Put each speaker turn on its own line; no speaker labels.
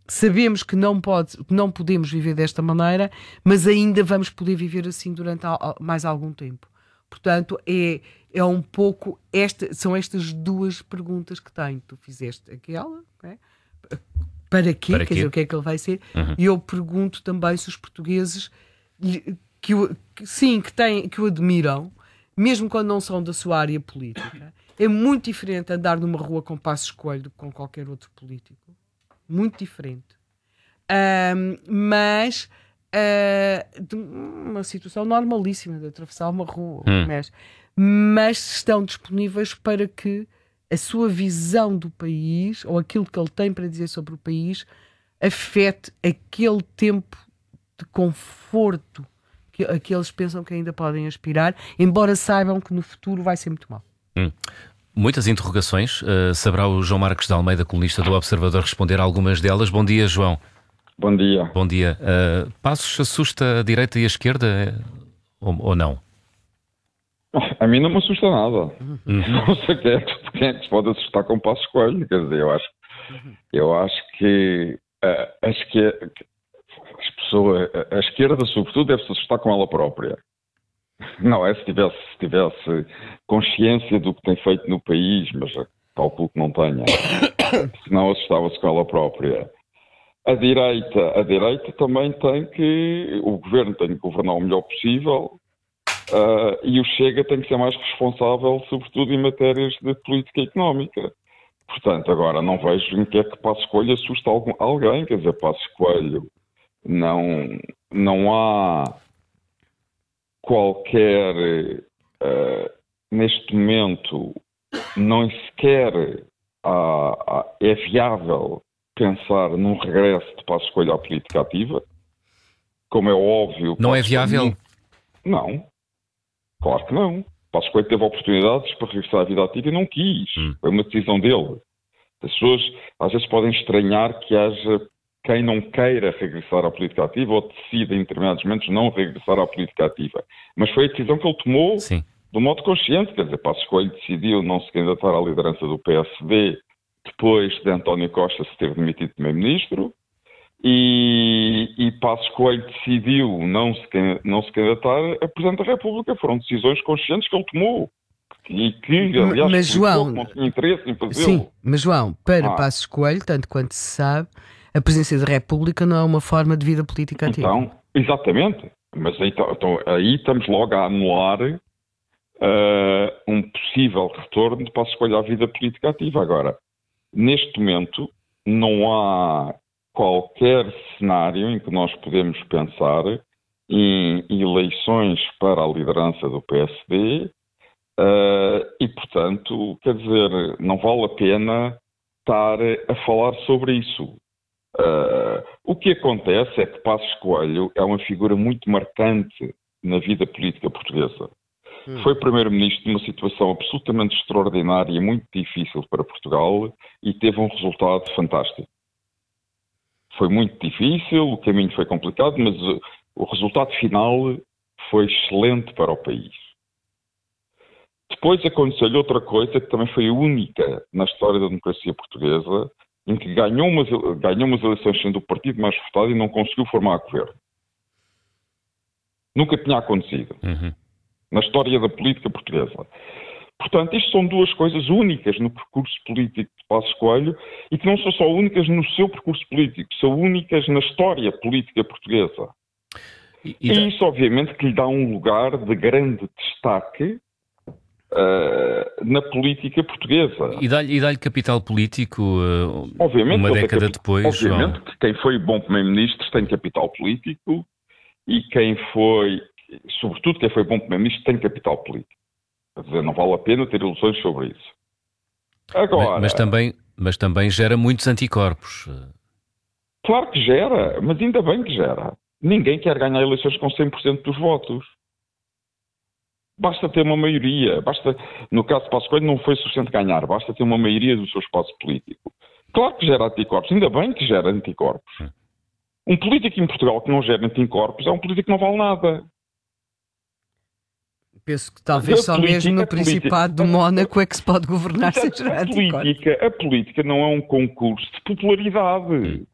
sabemos que não podemos viver desta maneira, mas ainda vamos poder viver assim durante mais algum tempo. Portanto, é um pouco são estas duas perguntas que tenho. Tu fizeste aquela, okay? Para quê? Quer dizer, o que é que ele vai ser? E eu pergunto também se os portugueses que o admiram, mesmo quando não são da sua área política. É muito diferente andar numa rua com Passos Coelho do que com qualquer outro político. Muito diferente. Mas de uma situação normalíssima de atravessar uma rua, mas estão disponíveis para que a sua visão do país, ou aquilo que ele tem para dizer sobre o país, afete aquele tempo de conforto a que eles pensam que ainda podem aspirar, embora saibam que no futuro vai ser muito mau.
Muitas interrogações. Saberá o João Marcos de Almeida, colunista do Observador, responder a algumas delas. Bom dia, João.
Bom dia.
Bom dia. Passos assusta a direita e a esquerda ou não?
A mim não me assusta nada. Não sei quem é que se pode assustar com Passos Coelho. Quer dizer, eu acho que a esquerda, sobretudo, deve se assustar com ela própria. Não é se tivesse consciência do que tem feito no país, mas calculo que não tenha. Senão assustava-se com ela própria. A direita também o governo tem que governar o melhor possível, e o Chega tem que ser mais responsável, sobretudo em matérias de política económica. Portanto, agora não vejo em que é que Passos Coelho assusta alguém. Quer dizer, Passos Coelho não há qualquer, neste momento, não sequer é viável pensar num regresso de Passos Coelho à política ativa, como é óbvio.
Não é viável?
Não, claro que não. Passos Coelho teve oportunidades para regressar à vida ativa e não quis. Foi uma decisão dele. As pessoas às vezes podem estranhar que haja quem não queira regressar à política ativa ou decida em determinados momentos não regressar à política ativa. Mas foi a decisão que ele tomou.
Sim.
De modo consciente. Quer dizer, Passos Coelho decidiu não se candidatar à liderança do PSD depois de António Costa se ter demitido de primeiro-ministro, e Passos Coelho decidiu não se candidatar a Presidente da República. Foram decisões conscientes que ele tomou. E que, aliás,
mas, João,
não tinha interesse em fazê-lo.
Sim, mas João, para Passos Coelho, tanto quanto se sabe, a presidência da República não é uma forma de vida política ativa.
Então, exatamente. Mas então, aí estamos logo a anular um possível retorno de Passos Coelho à vida política ativa. Agora, neste momento, não há qualquer cenário em que nós podemos pensar em eleições para a liderança do PSD, e, portanto, quer dizer, não vale a pena estar a falar sobre isso. O que acontece é que Passos Coelho é uma figura muito marcante na vida política portuguesa. Foi primeiro-ministro de uma situação absolutamente extraordinária e muito difícil para Portugal e teve um resultado fantástico. Foi muito difícil, o caminho foi complicado, mas o resultado final foi excelente para o país. Depois aconteceu-lhe outra coisa que também foi única na história da democracia portuguesa, em que ganhou umas eleições sendo o partido mais votado e não conseguiu formar governo. Nunca tinha acontecido na história da política portuguesa. Portanto, isto são duas coisas únicas no percurso político de Passos Coelho e que não são só únicas no seu percurso político, são únicas na história política portuguesa. E isso, obviamente, que lhe dá um lugar de grande destaque na política portuguesa.
E dá-lhe capital político
obviamente,
uma década depois?
Obviamente que quem foi bom primeiro-ministro tem capital político e sobretudo quem foi bom primeiro-ministro tem capital político. Quer dizer, não vale a pena ter ilusões sobre isso. Agora,
mas também gera muitos anticorpos.
Claro que gera, mas ainda bem que gera. Ninguém quer ganhar eleições com 100% dos votos. Basta ter uma maioria. No caso de Passos Coelho não foi suficiente ganhar. Basta ter uma maioria do seu espaço político. Claro que gera anticorpos. Ainda bem que gera anticorpos. Um político em Portugal que não gera anticorpos é um político que não vale nada.
Penso que talvez só mesmo no Principado do Mónaco é que se pode governar sem gerar anticorpos.
A política não é um concurso de popularidade.